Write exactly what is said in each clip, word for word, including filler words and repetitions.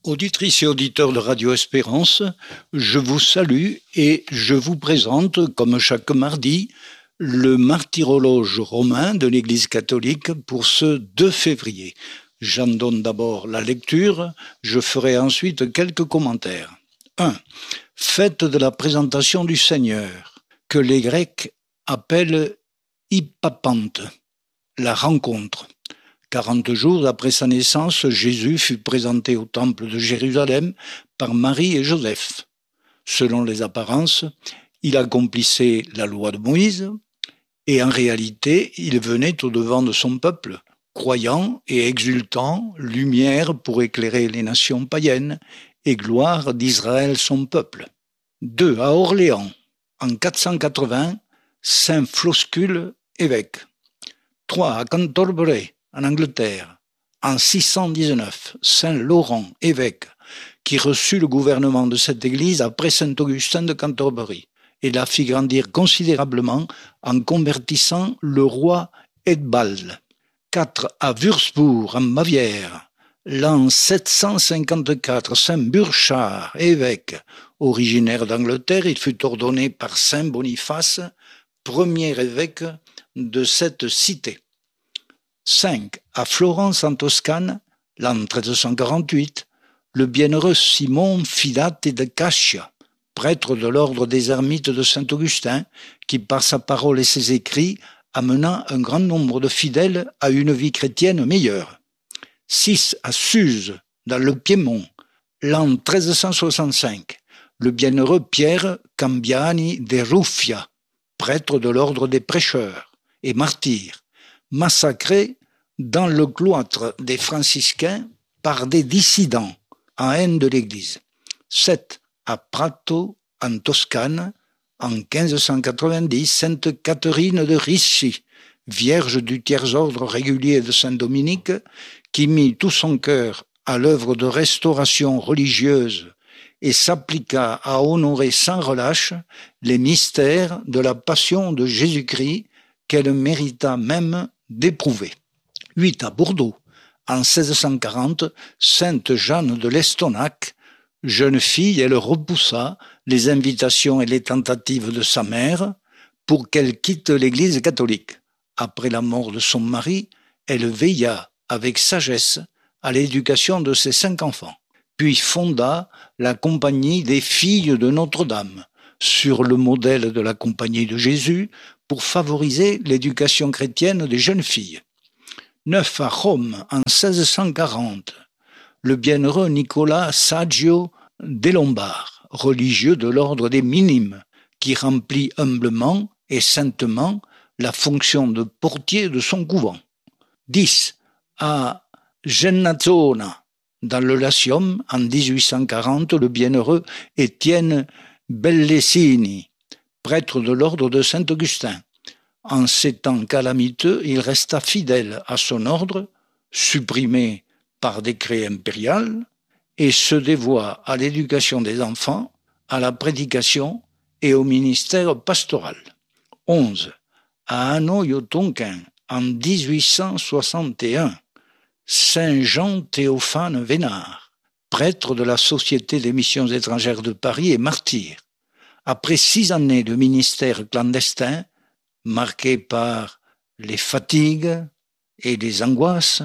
Auditrices et auditeurs de Radio Espérance, je vous salue et je vous présente, comme chaque mardi, le martyrologe romain de l'Église catholique pour ce deux février. J'en donne d'abord la lecture, je ferai ensuite quelques commentaires. un. Fête de la présentation du Seigneur, que les Grecs appellent Hypapante, la rencontre. Quarante jours après sa naissance, Jésus fut présenté au temple de Jérusalem par Marie et Joseph. Selon les apparences, il accomplissait la loi de Moïse et en réalité, il venait au-devant de son peuple, croyant et exultant, lumière pour éclairer les nations païennes et gloire d'Israël son peuple. deux. À Orléans, en quatre cent quatre-vingts, Saint Floscule, évêque. trois. À Cantorbéry, en Angleterre, en six cent dix-neuf, Saint Laurent, évêque, qui reçut le gouvernement de cette église après Saint Augustin de Cantorbéry et la fit grandir considérablement en convertissant le roi Eadbald. quatre. À Würzburg, en Bavière, l'an sept cent cinquante-quatre, Saint Burchard, évêque, originaire d'Angleterre, il fut ordonné par Saint Boniface, premier évêque de cette cité. cinq. À Florence en Toscane, l'an treize cent quarante-huit, le bienheureux Simon Filate de Cascia, prêtre de l'ordre des ermites de Saint-Augustin, qui par sa parole et ses écrits amena un grand nombre de fidèles à une vie chrétienne meilleure. six. À Suse, dans le Piémont, l'an treize cent soixante-cinq, le bienheureux Pierre Cambiani de Ruffia, prêtre de l'ordre des prêcheurs et martyr, massacré dans le cloître des franciscains par des dissidents en haine de l'Église. sept. À Prato, en Toscane, en quinze cent quatre-vingt-dix, Sainte Catherine de Ricci, vierge du tiers-ordre régulier de Saint-Dominique, qui mit tout son cœur à l'œuvre de restauration religieuse et s'appliqua à honorer sans relâche les mystères de la passion de Jésus-Christ qu'elle mérita même d'éprouver. huit. À Bordeaux, en seize cent quarante, Sainte Jeanne de l'Estonac, jeune fille, elle repoussa les invitations et les tentatives de sa mère pour qu'elle quitte l'Église catholique. Après la mort de son mari, elle veilla avec sagesse à l'éducation de ses cinq enfants, puis fonda la Compagnie des Filles de Notre-Dame, sur le modèle de la Compagnie de Jésus, pour favoriser l'éducation chrétienne des jeunes filles. neuf. À Rome, en seize cent quarante, le bienheureux Nicolas Saggio des Lombards, religieux de l'ordre des Minimes, qui remplit humblement et saintement la fonction de portier de son couvent. dix. À Gennazzona, dans le Latium, en dix-huit cent quarante, le bienheureux Étienne Bellesini, prêtre de l'ordre de Saint-Augustin. En ces temps calamiteux, il resta fidèle à son ordre, supprimé par décret impérial, et se dévoua à l'éducation des enfants, à la prédication et au ministère pastoral. onze. À Hanoi-au-Tonkin, en dix-huit cent soixante et un, Saint Jean Théophane Vénard, prêtre de la Société des missions étrangères de Paris et martyr. Après six années de ministère clandestin, marqué par les fatigues et les angoisses,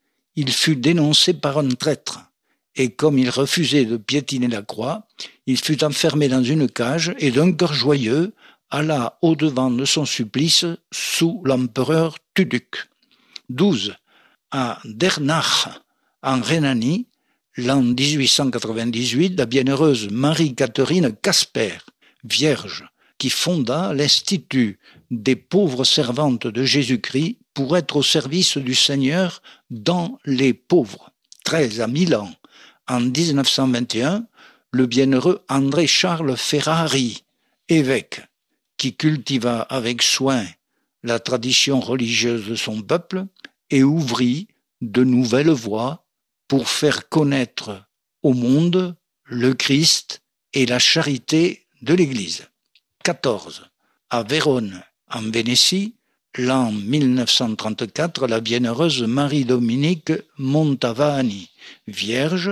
il fut dénoncé par un traître, et comme il refusait de piétiner la croix, il fut enfermé dans une cage et d'un cœur joyeux alla au-devant de son supplice sous l'empereur Tuduc. douze. À Dernach, en Rhénanie, l'an dix-huit cent quatre-vingt-dix-huit, la bienheureuse Marie-Catherine Casper, vierge, qui fonda l'Institut des pauvres servantes de Jésus-Christ pour être au service du Seigneur dans les pauvres. treize. À Milan, en dix-neuf cent vingt et un, le bienheureux André-Charles Ferrari, évêque, qui cultiva avec soin la tradition religieuse de son peuple et ouvrit de nouvelles voies pour faire connaître au monde le Christ et la charité de l'Église. quatorze. À Vérone, en Vénétie, l'an mille neuf cent trente-quatre, la bienheureuse Marie-Dominique Montavani, vierge,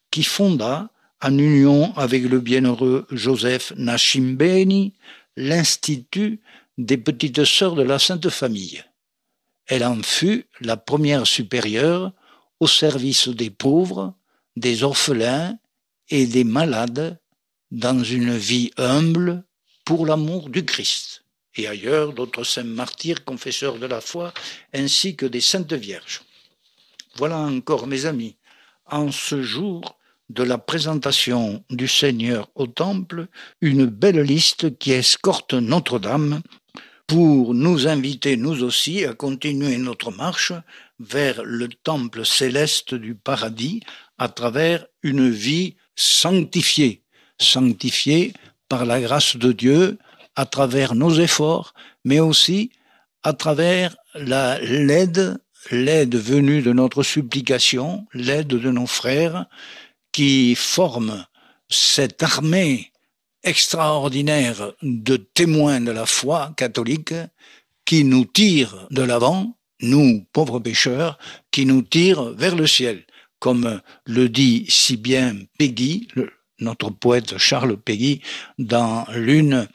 qui fonda, en union avec le bienheureux Joseph Nascimbeni, l'Institut des Petites Sœurs de la Sainte Famille. Elle en fut la première supérieure au service des pauvres, des orphelins et des malades dans une vie humble pour l'amour du Christ. Et ailleurs, d'autres saints martyrs, confesseurs de la foi, ainsi que des saintes vierges. Voilà encore, mes amis, en ce jour de la présentation du Seigneur au Temple, une belle liste qui escorte Notre-Dame pour nous inviter, nous aussi, à continuer notre marche vers le temple céleste du paradis à travers une vie sanctifiée, sanctifiée par la grâce de Dieu, à travers nos efforts, mais aussi à travers la, l'aide, l'aide venue de notre supplication, l'aide de nos frères qui forment cette armée extraordinaire de témoins de la foi catholique qui nous tire de l'avant, nous, pauvres pécheurs, qui nous tire vers le ciel. Comme le dit si bien Péguy, le, notre poète Charles Péguy, dans l'une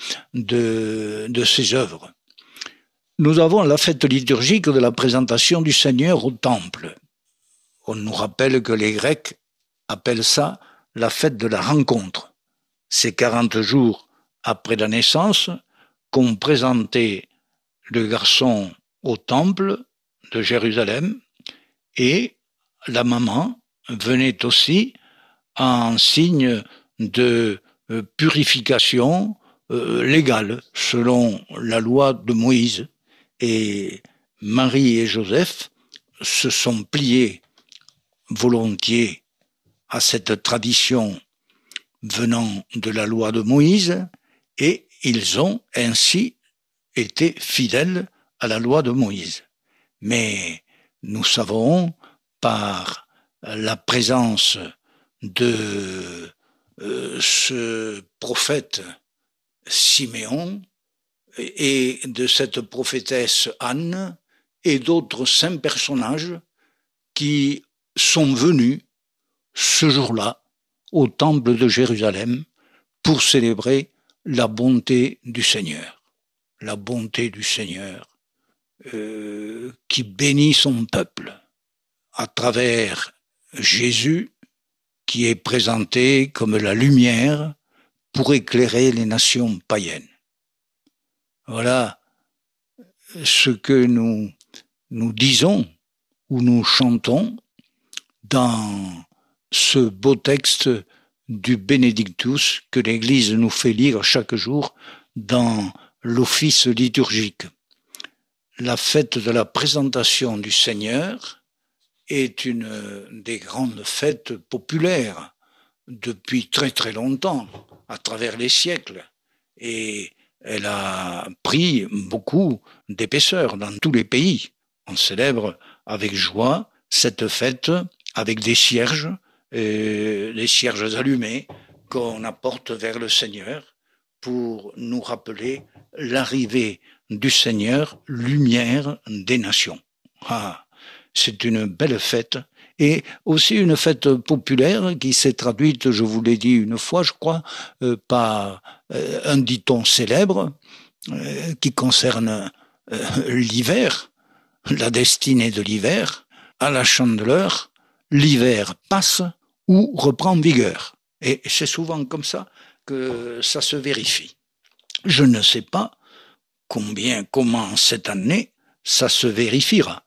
de, de ses œuvres. Nous avons la fête liturgique de la présentation du Seigneur au Temple. On nous rappelle que les Grecs appellent ça la fête de la rencontre. C'est quarante jours après la naissance qu'on présentait le garçon au temple de Jérusalem et la maman venait aussi en signe de purification légale selon la loi de Moïse. Et Marie et Joseph se sont pliés volontiers à cette tradition venant de la loi de Moïse, et ils ont ainsi été fidèles à la loi de Moïse. Mais nous savons, par la présence de euh, ce prophète Siméon et de cette prophétesse Anne et d'autres saints personnages qui sont venus ce jour-là au temple de Jérusalem pour célébrer la bonté du Seigneur. La bonté du Seigneur euh, qui bénit son peuple à travers Jésus qui est présenté comme la lumière pour éclairer les nations païennes. Voilà ce que nous, nous disons ou nous chantons dans ce beau texte du Benedictus que l'Église nous fait lire chaque jour dans l'office liturgique. La fête de la présentation du Seigneur est une des grandes fêtes populaires depuis très très longtemps, à travers les siècles. Et elle a pris beaucoup d'épaisseur dans tous les pays. On célèbre avec joie cette fête avec des cierges, et les cierges allumés qu'on apporte vers le Seigneur pour nous rappeler l'arrivée du Seigneur, lumière des nations. Ah, c'est une belle fête et aussi une fête populaire qui s'est traduite, je vous l'ai dit une fois, je crois, euh, par euh, un dicton célèbre euh, qui concerne euh, l'hiver, la destinée de l'hiver. À la Chandeleur, l'hiver passe ou reprend vigueur. Et c'est souvent comme ça que ça se vérifie. Je ne sais pas combien, comment cette année, ça se vérifiera.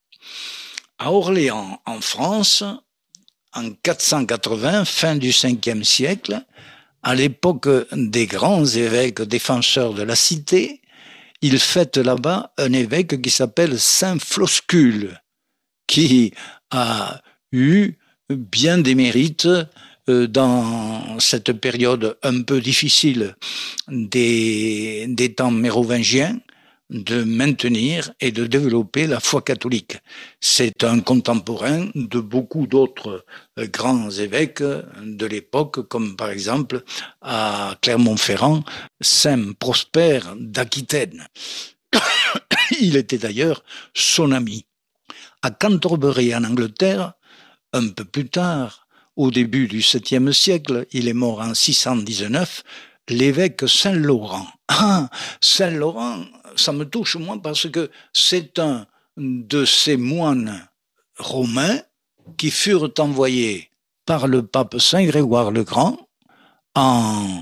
À Orléans, en France, en quatre cent quatre-vingts, fin du cinquième siècle, à l'époque des grands évêques défenseurs de la cité, ils fêtent là-bas un évêque qui s'appelle Saint Floscule, qui a eu bien des mérites dans cette période un peu difficile des, des temps mérovingiens, de maintenir et de développer la foi catholique. C'est un contemporain de beaucoup d'autres grands évêques de l'époque, comme par exemple à Clermont-Ferrand, Saint Prosper d'Aquitaine. Il était d'ailleurs son ami. À Canterbury, en Angleterre, un peu plus tard, au début du septième siècle, il est mort en six cent dix-neuf, l'évêque Saint-Laurent. Ah, Saint-Laurent, ça me touche moi parce que c'est un de ces moines romains qui furent envoyés par le pape Saint Grégoire le Grand en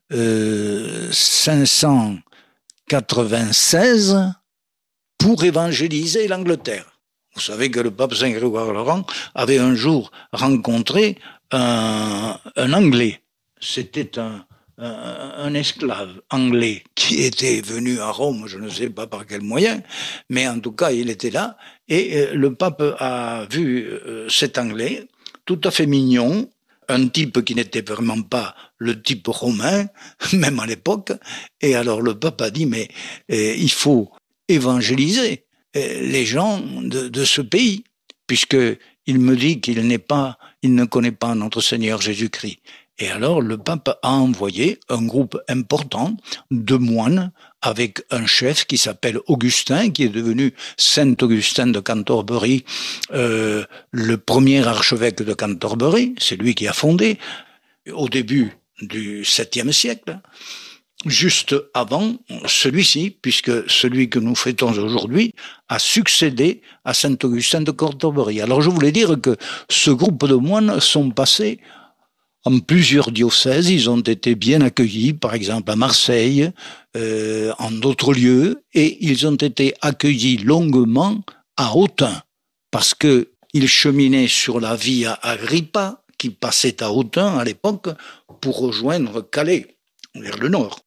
euh, cinq cent quatre-vingt-seize pour évangéliser l'Angleterre. Vous savez que le pape Saint Grégoire le Grand avait un jour rencontré un, un Anglais. C'était un, un, un esclave anglais qui était venu à Rome, je ne sais pas par quel moyen, mais en tout cas il était là, et le pape a vu cet Anglais tout à fait mignon, un type qui n'était vraiment pas le type romain, même à l'époque, et alors le pape a dit, mais eh, il faut évangéliser les gens de, de ce pays, puisqu'il me dit qu'il n'est pas, il ne connaît pas notre Seigneur Jésus-Christ. Et alors le pape a envoyé un groupe important de moines avec un chef qui s'appelle Augustin, qui est devenu Saint Augustin de Cantorbéry, euh, le premier archevêque de Cantorbéry, c'est lui qui a fondé, au début du septième siècle, juste avant celui-ci, puisque celui que nous fêtons aujourd'hui a succédé à Saint Augustin de Cantorbéry. Alors je voulais dire que ce groupe de moines sont passés en plusieurs diocèses, ils ont été bien accueillis, par exemple à Marseille, euh, en d'autres lieux, et ils ont été accueillis longuement à Autun, parce qu'ils cheminaient sur la Via Agrippa, qui passait à Autun à l'époque, pour rejoindre Calais, vers le nord.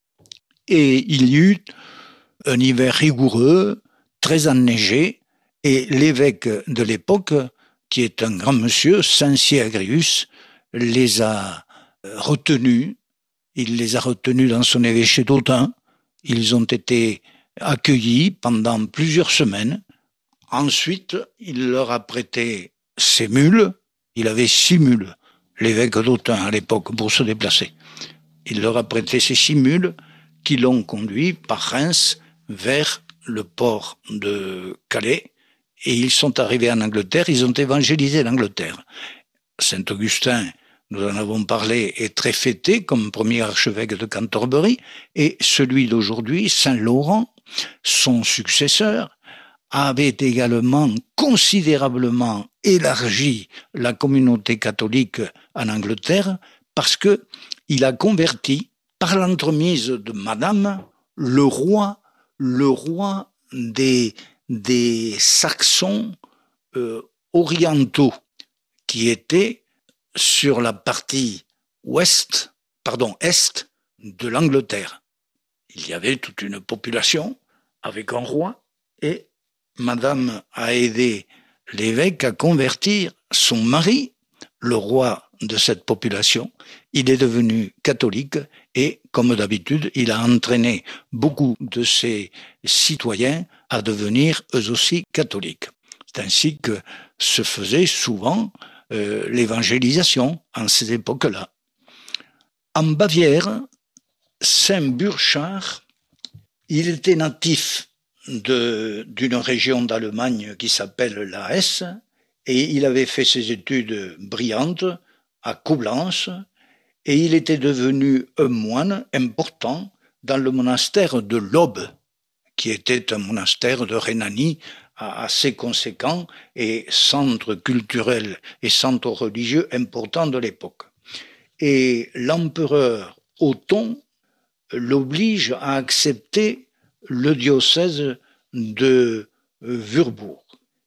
Et il y eut un hiver rigoureux, très enneigé, et l'évêque de l'époque, qui est un grand monsieur, Saint Syagrius, les a retenus, il les a retenus dans son évêché d'Autun, ils ont été accueillis pendant plusieurs semaines, ensuite il leur a prêté ses mules, il avait six mules, l'évêque d'Autun à l'époque pour se déplacer, il leur a prêté ces six mules qui l'ont conduit par Reims vers le port de Calais, et ils sont arrivés en Angleterre, ils ont évangélisé l'Angleterre. Saint Augustin, nous en avons parlé, est très fêté comme premier archevêque de Cantorbéry, et celui d'aujourd'hui, Saint Laurent, son successeur, avait également considérablement élargi la communauté catholique en Angleterre parce que il a converti, par l'entremise de Madame, le roi, le roi des, des Saxons euh, orientaux, qui était sur la partie ouest, pardon, est de l'Angleterre. Il y avait toute une population avec un roi et Madame a aidé l'évêque à convertir son mari, le roi de cette population. Il est devenu catholique et, comme d'habitude, il a entraîné beaucoup de ses citoyens à devenir eux aussi catholiques. C'est ainsi que se faisait souvent Euh, l'évangélisation en ces époques-là. En Bavière, Saint Burchard, il était natif de, d'une région d'Allemagne qui s'appelle la Hesse, et il avait fait ses études brillantes à Coblence, et il était devenu un moine important dans le monastère de l'Aube, qui était un monastère de Rhénanie assez conséquent et centre culturel et centre religieux important de l'époque. Et l'empereur Othon l'oblige à accepter le diocèse de Würzburg.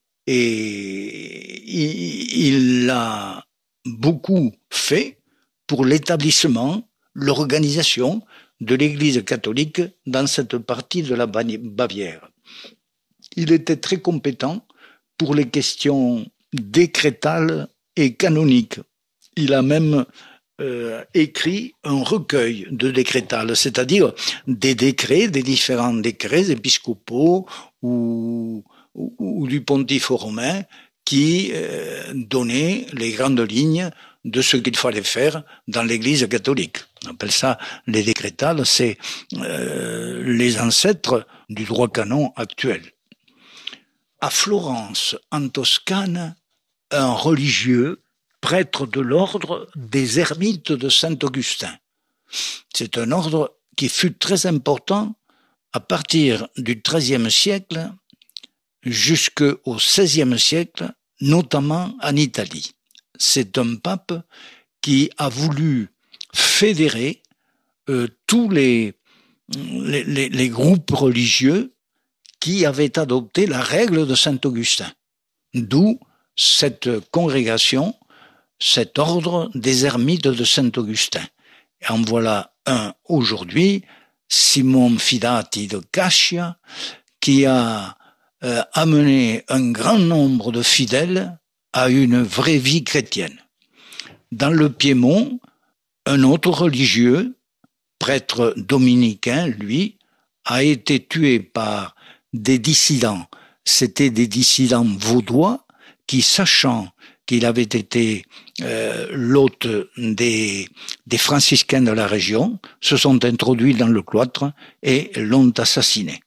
Et il a beaucoup fait pour l'établissement, l'organisation de l'Église catholique dans cette partie de la Bavière. Il était très compétent pour les questions décrétales et canoniques. Il a même euh, écrit un recueil de décrétales, c'est-à-dire des décrets, des différents décrets épiscopaux ou, ou, ou du pontife romain qui euh, donnaient les grandes lignes de ce qu'il fallait faire dans l'Église catholique. On appelle ça les décrétales, c'est euh, les ancêtres du droit canon actuel. À Florence, en Toscane, un religieux prêtre de l'ordre des ermites de Saint-Augustin. C'est un ordre qui fut très important à partir du treizième siècle jusqu'au seizième siècle, notamment en Italie. C'est un pape qui a voulu fédérer euh, tous les, les, les, les groupes religieux qui avaient adopté la règle de Saint-Augustin. D'où cette congrégation, cet ordre des ermites de Saint-Augustin. Et en voilà un aujourd'hui, Simon Fidati de Cascia, qui a euh, amené un grand nombre de fidèles à une vraie vie chrétienne. Dans le Piémont, un autre religieux, prêtre dominicain, lui, a été tué par des dissidents. C'était des dissidents vaudois qui, sachant qu'il avait été euh, l'hôte des, des franciscains de la région, se sont introduits dans le cloître et l'ont assassiné.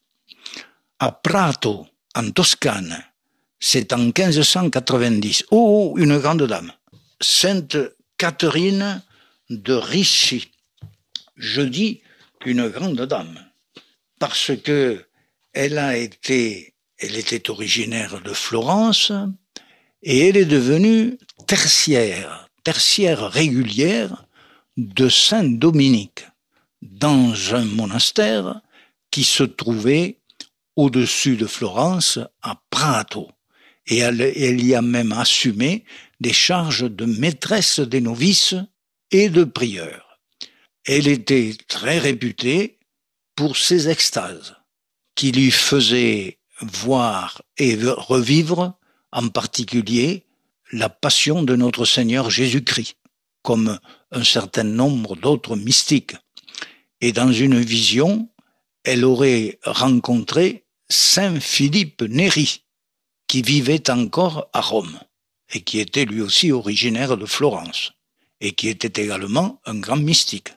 À Prato, en Toscane, c'est en quinze cent quatre-vingt-dix. Oh, une grande dame, Sainte Catherine de Ricci. Je dis une grande dame parce que elle a été, elle était originaire de Florence et elle est devenue tertiaire, tertiaire régulière de Saint-Dominique dans un monastère qui se trouvait au-dessus de Florence, à Prato. Et elle, elle y a même assumé des charges de maîtresse des novices et de prieure. Elle était très réputée pour ses extases, qui lui faisaient voir et revivre, en particulier, la passion de notre Seigneur Jésus-Christ, comme un certain nombre d'autres mystiques. Et dans une vision, elle aurait rencontré Saint Philippe Néri, qui vivait encore à Rome, et qui était lui aussi originaire de Florence, et qui était également un grand mystique.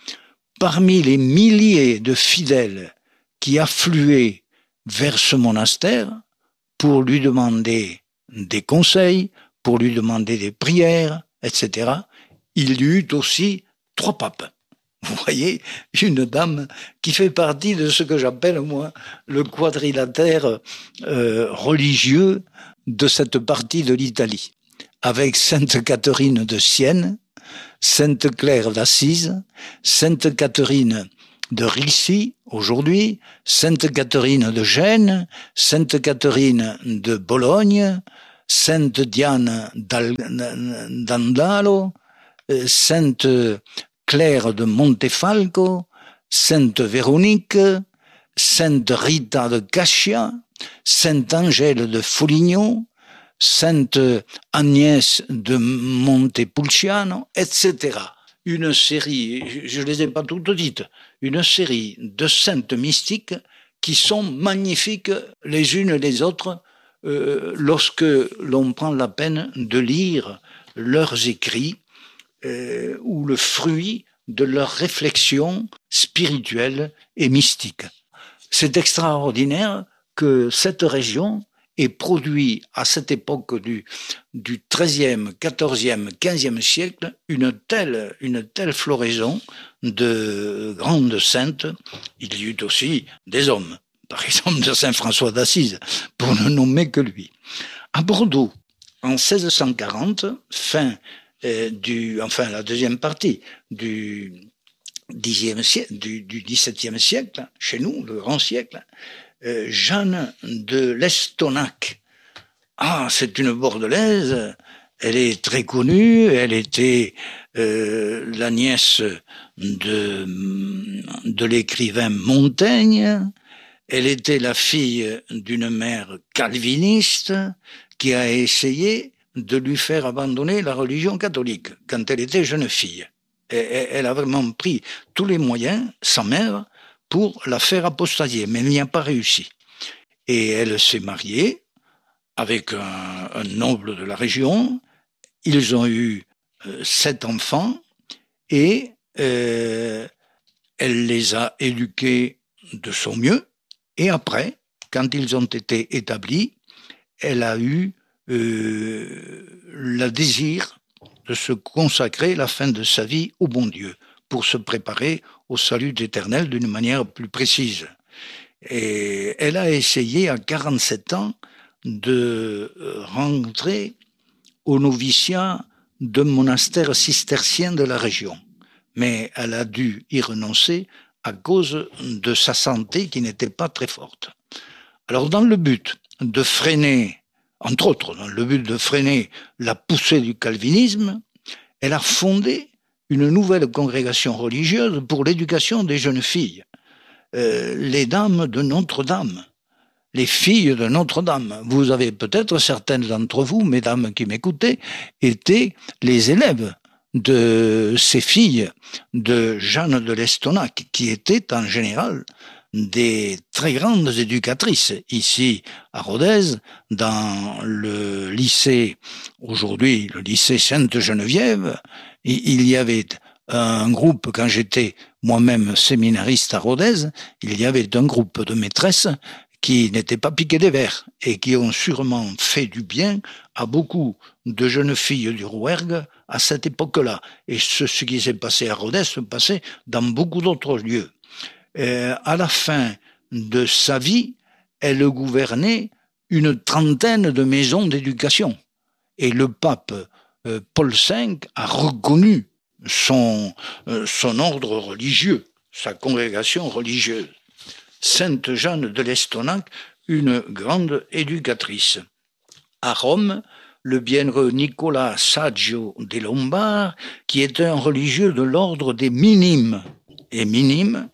Parmi les milliers de fidèles qui affluaient vers ce monastère pour lui demander des conseils, pour lui demander des prières, et cetera, il y eut aussi trois papes. Vous voyez, une dame qui fait partie de ce que j'appelle, moi, le quadrilatère euh, religieux de cette partie de l'Italie, avec Sainte Catherine de Sienne, Sainte Claire d'Assise, Sainte Catherine de Ricci, aujourd'hui, Sainte Catherine de Gênes, Sainte Catherine de Bologne, Sainte Diane d'Andalo, Sainte Claire de Montefalco, Sainte Véronique, Sainte Rita de Cascia, Sainte Angèle de Foligno, Sainte Agnès de Montepulciano, et cetera. Une série, je ne les ai pas toutes dites, une série de saintes mystiques qui sont magnifiques les unes les autres euh, lorsque l'on prend la peine de lire leurs écrits euh, ou le fruit de leurs réflexions spirituelles et mystiques. C'est extraordinaire que cette région ait produit à cette époque du, du treizième, quatorzième, quinzième siècle une telle, une telle floraison de grandes saintes. Il y eut aussi des hommes, par exemple de Saint François d'Assise, pour ne nommer que lui. À Bordeaux, en seize cent quarante, fin euh, du, enfin la deuxième partie du dixième siècle, du, du dix-septième siècle, chez nous, le grand siècle, euh, Jeanne de l'Estonac. Ah, c'est une Bordelaise, elle est très connue, elle était euh, la nièce de, de l'écrivain Montaigne, elle était la fille d'une mère calviniste qui a essayé de lui faire abandonner la religion catholique quand elle était jeune fille. Et elle a vraiment pris tous les moyens, sa mère, pour la faire apostasier, mais elle n'y a pas réussi. Et elle s'est mariée avec un, un noble de la région. Ils ont eu euh, sept enfants et euh, elle les a éduqués de son mieux. Et après, quand ils ont été établis, elle a eu euh, le désir de se consacrer la fin de sa vie au bon Dieu, pour se préparer au salut éternel d'une manière plus précise. Et elle a essayé à quarante-sept ans de rentrer au noviciat d'un monastère cistercien de la région. Mais elle a dû y renoncer à cause de sa santé qui n'était pas très forte. Alors dans le but de freiner, entre autres, dans le but de freiner la poussée du calvinisme, elle a fondé une nouvelle congrégation religieuse pour l'éducation des jeunes filles, euh, les dames de Notre-Dame, les filles de Notre-Dame. Vous avez peut-être, certaines d'entre vous, mesdames qui m'écoutez, étaient les élèves de ces filles de Jeanne de l'Estonac, qui étaient en général des très grandes éducatrices. Ici, à Rodez, dans le lycée, aujourd'hui le lycée Sainte-Geneviève, il y avait un groupe, quand j'étais moi-même séminariste à Rodez, il y avait un groupe de maîtresses qui n'étaient pas piquées des vers et qui ont sûrement fait du bien à beaucoup de jeunes filles du Rouergue à cette époque-là. Et ce, ce qui s'est passé à Rodez se passait dans beaucoup d'autres lieux. Euh, à la fin de sa vie, elle gouvernait une trentaine de maisons d'éducation. Et le pape euh, Paul cinq a reconnu son, euh, son ordre religieux, sa congrégation religieuse. Sainte Jeanne de l'Estonac, une grande éducatrice. À Rome, le bienheureux Nicolas Saggio des Lombards, qui était un religieux de l'ordre des minimes, et minimes,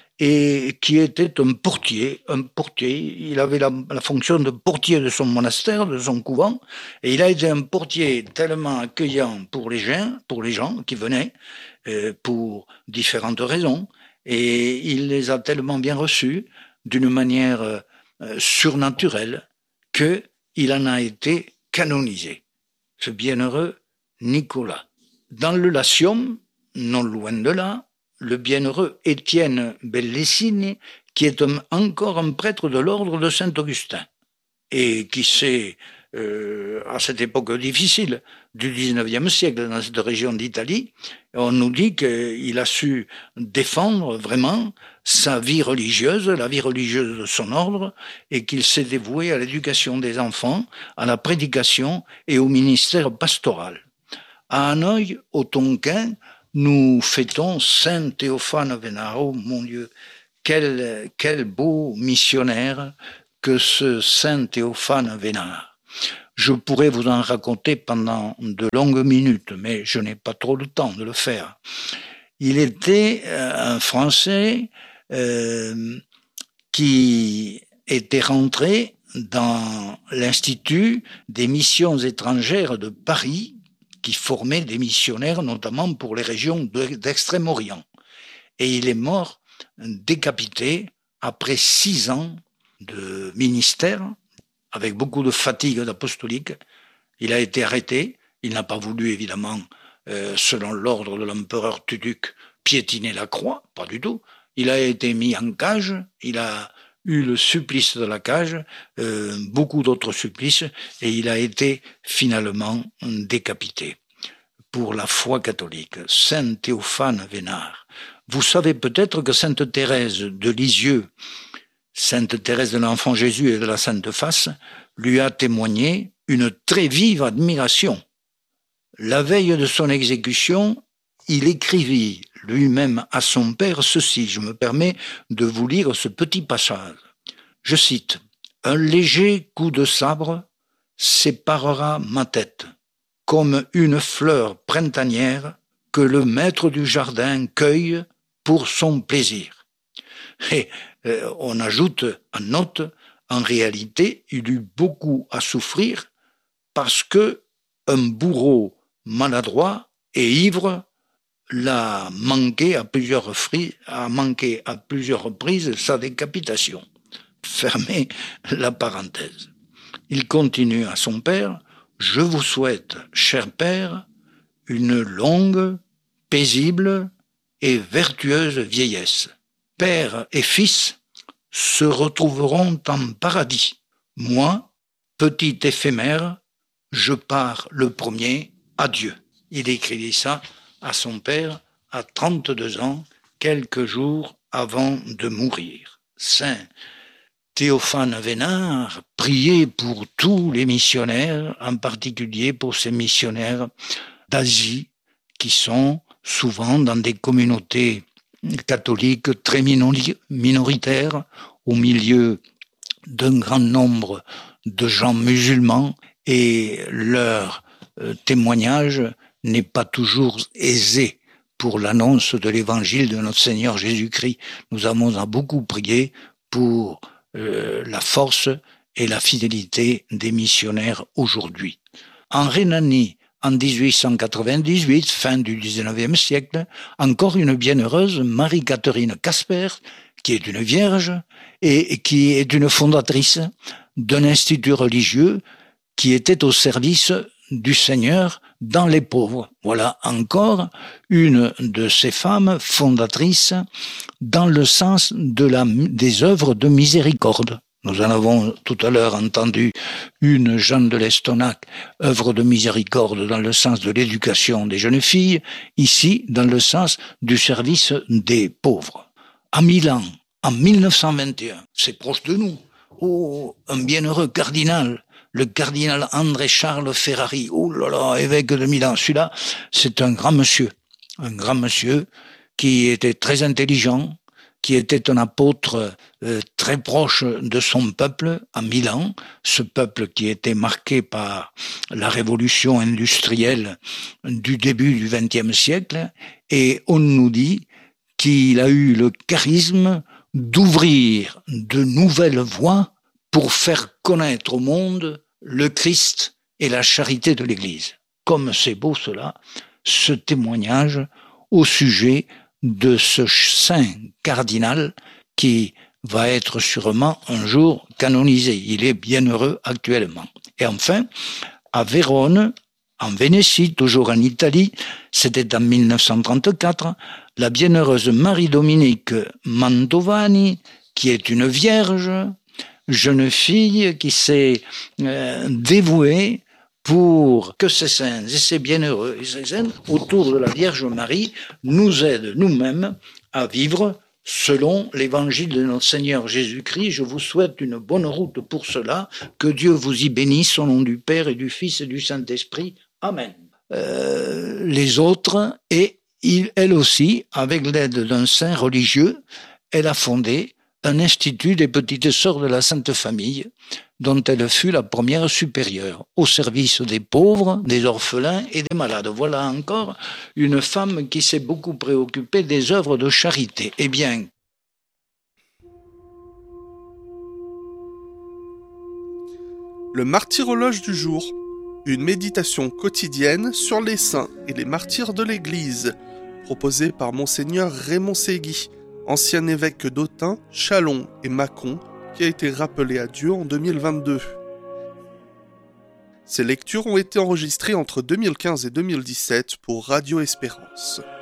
et qui était un portier, un portier. Il avait la, la fonction de portier de son monastère, de son couvent, et il a été un portier tellement accueillant pour les gens, pour les gens qui venaient, euh, pour différentes raisons, et il les a tellement bien reçus, d'une manière euh, surnaturelle, qu'il en a été canonisé, ce bienheureux Nicolas. Dans le Latium, non loin de là, le bienheureux Étienne Bellesini, qui est un, encore un prêtre de l'ordre de Saint-Augustin, et qui s'est, euh, à cette époque difficile du dix-neuvième siècle, dans cette région d'Italie, on nous dit qu'il a su défendre vraiment sa vie religieuse, la vie religieuse de son ordre, et qu'il s'est dévoué à l'éducation des enfants, à la prédication et au ministère pastoral. À Hanoï, au Tonkin, nous fêtons Saint Théophane Vénard. Oh mon Dieu, quel, quel beau missionnaire que ce Saint Théophane Vénard. Je pourrais vous en raconter pendant de longues minutes, mais je n'ai pas trop le temps de le faire. Il était un Français euh, qui était rentré dans l'Institut des missions étrangères de Paris, qui formait des missionnaires, notamment pour les régions d'Extrême-Orient. Et il est mort décapité après six ans de ministère, avec beaucoup de fatigue d'apostolique. Il a été arrêté. Il n'a pas voulu, évidemment, euh, selon l'ordre de l'empereur Tuduc, piétiner la croix, pas du tout. Il a été mis en cage. Il a eu le supplice de la cage, euh, beaucoup d'autres supplices, et il a été finalement décapité pour la foi catholique. Saint Théophane Vénard. Vous savez peut-être que Sainte Thérèse de Lisieux, Sainte Thérèse de l'Enfant Jésus et de la Sainte Face, lui a témoigné une très vive admiration. La veille de son exécution, il écrivit lui-même à son père ceci, je me permets de vous lire ce petit passage. Je cite, « Un léger coup de sabre séparera ma tête, comme une fleur printanière que le maître du jardin cueille pour son plaisir. » Et euh, on ajoute en note, en réalité, il eut beaucoup à souffrir parce que un bourreau maladroit et ivre l'a manqué à plusieurs, a manqué à plusieurs reprises sa décapitation. Fermez la parenthèse. Il continue à son père, « Je vous souhaite, cher père, une longue, paisible et vertueuse vieillesse. Père et fils se retrouveront en paradis. Moi, petit éphémère, je pars le premier, adieu. » Il écrivit ça à son père à trente-deux ans, quelques jours avant de mourir. Saint Théophane Vénard priait pour tous les missionnaires, en particulier pour ces missionnaires d'Asie qui sont souvent dans des communautés catholiques très minoritaires au milieu d'un grand nombre de gens musulmans, et leur euh, témoignage n'est pas toujours aisé pour l'annonce de l'évangile de notre Seigneur Jésus-Christ. Nous avons à beaucoup prié pour euh, la force et la fidélité des missionnaires aujourd'hui. En Rhénanie, en dix-huit cent quatre-vingt-dix-huit, fin du dix-neuvième siècle, encore une bienheureuse, Marie-Catherine Casper, qui est une vierge et qui est une fondatrice d'un institut religieux qui était au service du Seigneur dans les pauvres. Voilà encore une de ces femmes fondatrices dans le sens de la, des œuvres de miséricorde. Nous en avons tout à l'heure entendu une, Jeanne de l'Estonac, œuvre de miséricorde dans le sens de l'éducation des jeunes filles, ici dans le sens du service des pauvres. À Milan, en mille neuf cent vingt et un, c'est proche de nous, oh, un bienheureux cardinal, le cardinal André-Charles Ferrari, oh là là, évêque de Milan, celui-là, c'est un grand monsieur, un grand monsieur qui était très intelligent, qui était un apôtre euh, très proche de son peuple à Milan, ce peuple qui était marqué par la révolution industrielle du début du vingtième siècle, et on nous dit qu'il a eu le charisme d'ouvrir de nouvelles voies pour faire connaître au monde le Christ et la charité de l'Église. Comme c'est beau cela, ce témoignage au sujet de ce saint cardinal qui va être sûrement un jour canonisé. Il est bienheureux actuellement. Et enfin, à Vérone, en Vénétie, toujours en Italie, c'était en mille neuf cent trente-quatre, la bienheureuse Marie-Dominique Mantovani, qui est une vierge, jeune fille qui s'est euh, dévouée pour que ces saints et ces bienheureux et ces saintes autour de la Vierge Marie nous aident nous-mêmes à vivre selon l'évangile de notre Seigneur Jésus-Christ. Je vous souhaite une bonne route pour cela. Que Dieu vous y bénisse au nom du Père et du Fils et du Saint-Esprit. Amen. Euh, les autres, et il, elle aussi, avec l'aide d'un saint religieux, elle a fondé un institut des petites sœurs de la Sainte Famille, dont elle fut la première supérieure, au service des pauvres, des orphelins et des malades. Voilà encore une femme qui s'est beaucoup préoccupée des œuvres de charité. Eh bien, le martyrologe du jour, une méditation quotidienne sur les saints et les martyrs de l'Église, proposée par Monseigneur Raymond Ségui, ancien évêque d'Autun, Châlons et Mâcon, qui a été rappelé à Dieu en deux mille vingt-deux. Ces lectures ont été enregistrées entre deux mille quinze et deux mille dix-sept pour Radio Espérance.